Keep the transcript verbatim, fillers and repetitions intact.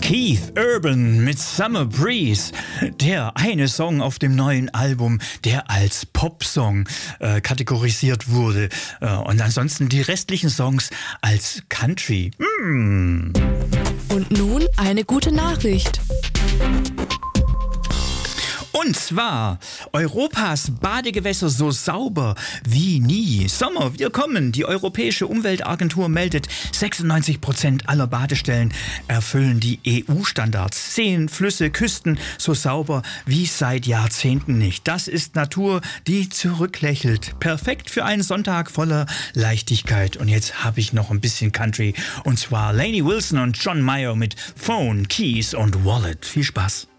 Keith Urban mit Summer Breeze, der eine Song auf dem neuen Album, der als Popsong äh, kategorisiert wurde. Äh, und ansonsten die restlichen Songs als Country. Mm. Und nun eine gute Nachricht. Und zwar Europas Badegewässer so sauber wie nie. Sommer, wir kommen. Die Europäische Umweltagentur meldet, sechsundneunzig Prozent aller Badestellen erfüllen die E U-Standards. Seen, Flüsse, Küsten so sauber wie seit Jahrzehnten nicht. Das ist Natur, die zurücklächelt. Perfekt für einen Sonntag voller Leichtigkeit. Und jetzt habe ich noch ein bisschen Country. Und zwar Lainey Wilson und John Mayer mit Phone, Keys und Wallet. Viel Spaß.